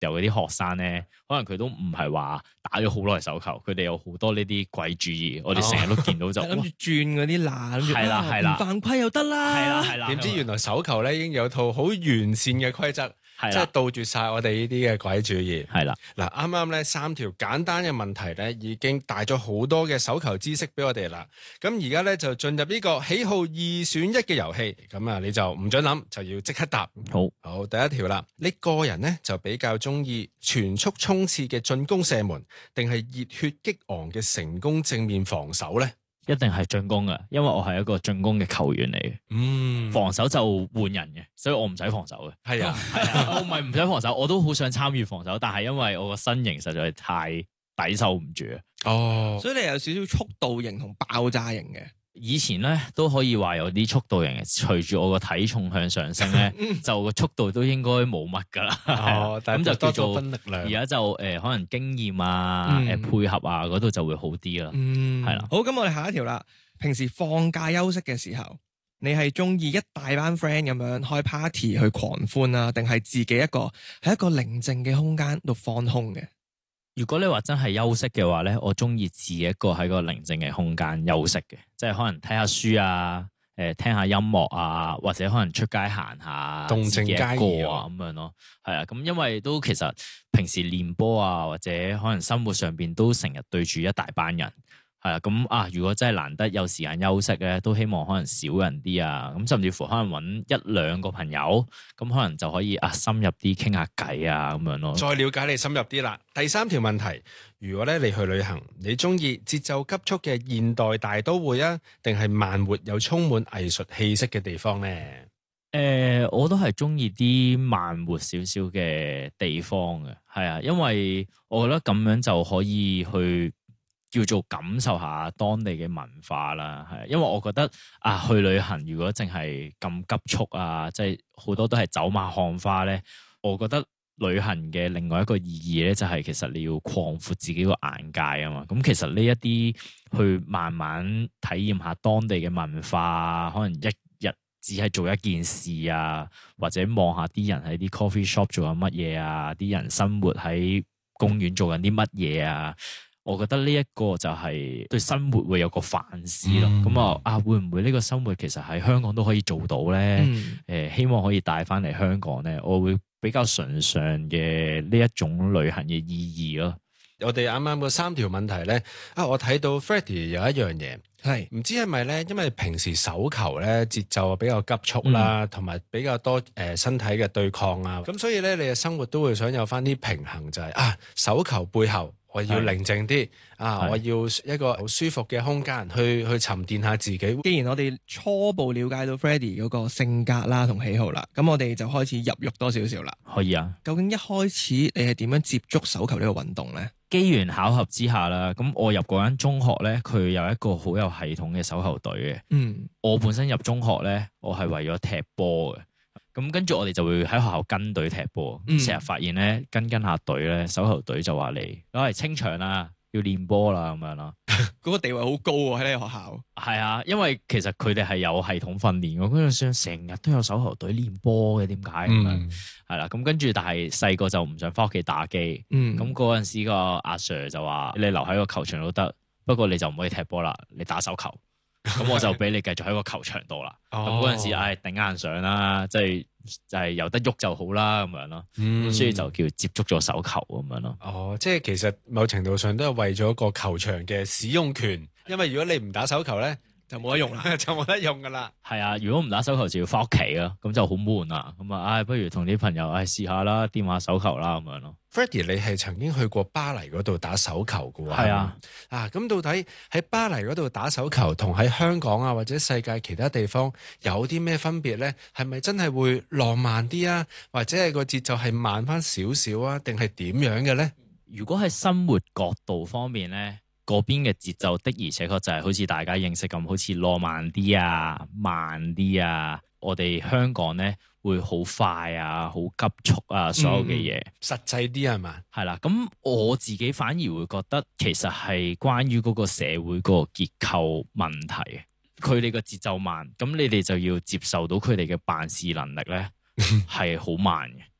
有嗰啲學生咧，可能佢都唔係話打咗好耐手球，佢哋有好多呢啲鬼主意，我哋成日都見到就諗住轉嗰啲罅，諗住係啦係啦唔犯規又得啦， 係啦係啦， 點知原來手球咧已經有套好完善嘅規則，即係杜絕晒我哋呢啲嘅鬼主意。 係啦， 嗱，啱啱咧3條簡單嘅問題咧，已經帶咗好多嘅手球知識俾我哋啦。咁而家咧就進入呢個喜好2選1嘅遊戲。咁啊，你就唔准諗，就要即刻答。好，第一條啦，你個人咧就比較中意全速衝刺嘅進攻射門，定係熱血激昂嘅成功正面防守咧？ 一定係進攻嘅，因為我係一個進攻嘅球員嚟嘅。防守就換人嘅，所以我唔使防守嘅。 係啊， 我唔係唔想防守，我都好想參與防守，但係因為我個身形實在太抵受唔住啊。 所以你有少少速度型同爆炸型嘅。 以前咧都可以話有啲速度型嘅，隨住我個體重向上升咧，就個速度都應該冇乜噶啦。咁就叫做分力量。 而家就可能經驗啊、配合啊嗰度就會好啲啦。係啦。 好，咁我哋下一條啦。平時放假休息嘅時候，你係中意一大班 friend 咁樣開 party 去狂歡啊，定係自己一個喺一個寧靜嘅空間度放空嘅？ 如果你話真係休息嘅話咧，我中意自己一個喺個寧靜嘅空間休息嘅，即係可能睇下書啊，聽下音樂啊，或者可能出街行下， 動靜皆宜啊咁樣咯。係啊，咁因為都其實平時練波啊，或者可能生活上邊都成日對住一大班人。係啦，咁啊，如果真係難得有時間休息咧，都希望可能少人啲啊，咁甚至乎可能揾1-2個朋友，咁可能就可以深入啲傾下偈啊，咁樣咯。 再了解你深入啲啦。第3條問題，如果咧你去旅行，你中意節奏急速嘅現代大都會啊，定係慢活又充滿藝術氣息嘅地方咧？ 我都係中意啲慢活少少嘅地方嘅，係啊，因為我覺得咁樣就可以去叫做感受下當地嘅文化啦，係，因為我覺得去旅行如果淨係咁急速啊，即係好多都係走馬看花咧，我覺得旅行嘅另外一個意義咧，就係其實你要擴闊自己個眼界啊嘛。咁其實呢一啲去慢慢體驗下當地嘅文化，可能一日只係做一件事啊，或者望下啲人喺啲 coffee shop 做緊乜嘢啊，啲人生活喺公園做緊啲乜嘢啊。我覺得呢一個就係對生活會有個反思咯。咁會唔會呢個生活其實喺香港都可以做到咧？希望可以帶翻嚟香港咧，我會比較崇尚嘅呢一種旅行嘅意義咯。 我哋啱啱嗰3條問題咧，我睇到 Freddy 有一樣嘢，係唔知係咪咧？因為平時手球咧節奏比較急促啦，同埋比較多身體嘅對抗啊，咁所以咧你嘅生活都會想有翻啲平衡，就係手球背後我要寧靜啲我要一個好舒服嘅空間去沉澱下自己。 既然我哋初步了解到 Freddy 嗰個性格啦同喜好啦，咁我哋就開始入肉多少少啦。 可以啊。 究竟一開始你係點樣接觸手球呢個運動咧？ 機緣巧合之下啦，咁我入嗰間中學咧，佢有一個好有系統嘅手球隊嘅。我本身入中學咧，我係為咗踢波嘅。咁跟住我哋就會喺學校跟隊踢波。成日發現咧跟下隊咧，手球隊就話嚟攞嚟清場啦，要練波啦咁樣咯。 嗰個地位好高喎，喺呢個學校。 係啊，因為其實佢哋係有系統訓練嘅，嗰陣時成日都有手球隊練波嘅，點解咁樣？係啦，咁跟住但係細個就唔想翻屋企打機。咁嗰陣時個阿 Sir 就話：你留喺個球場都得，不過你就唔可以踢波啦，你打手球。咁我就俾你繼續喺個球場度啦。咁嗰陣時，頂硬上啦，即係就係有得喐就好啦，咁樣咯。所以就叫接觸咗手球咁樣咯。 即係其實某程度上都係為咗個球場嘅使用權，因為如果你唔打手球咧， 就冇得用啦， 就冇得用噶啦。 係啊，如果唔打手球就要翻屋企咯，咁就好悶啦。咁不如同啲朋友試下啦，掂下手球啦，咁樣咯。 Freddy，你係曾經去過巴黎嗰度打手球嘅喎？ 係啊。 咁到底喺巴黎嗰度打手球同喺香港或者世界其他地方有啲咩分別咧？係咪真係會浪漫啲啊？或者係個節奏係慢翻少少啊？定係點樣嘅咧？ 如果係生活角度方面咧，嗰邊嘅節奏的而且確就係好似大家認識咁，好似浪漫啲啊、慢啲啊。我哋香港咧會好快啊、好急促啊，所有嘅嘢實際啲係嘛？ 係啦，咁我自己反而會覺得其實係關於嗰個社會個結構問題。佢哋個節奏慢，咁你哋就要接受到佢哋嘅辦事能力咧係好慢嘅。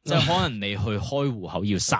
即係可能你去開戶口要3